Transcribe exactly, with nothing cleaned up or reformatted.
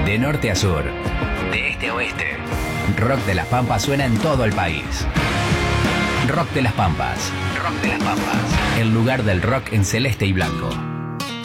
De norte a sur, de este a oeste, Rock de las Pampas suena en todo el país. Rock de las Pampas. Rock de las Pampas. El lugar del rock en celeste y blanco.